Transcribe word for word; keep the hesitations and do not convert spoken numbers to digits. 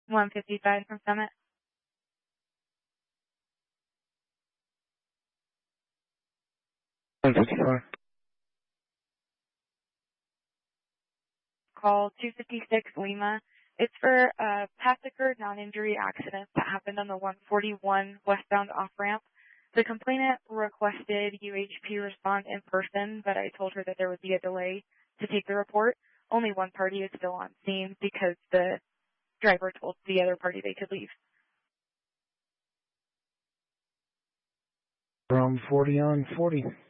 one fifty-five from Summit. one fifty-five. Call two fifty-six Lima. It's for a past occurred non-injury accident that happened on the one forty-one westbound off-ramp. The complainant requested U H P respond in person, but I told her that there would be a delay to take the report. Only one party is still on scene because the driver told the other party they could leave. From forty on forty.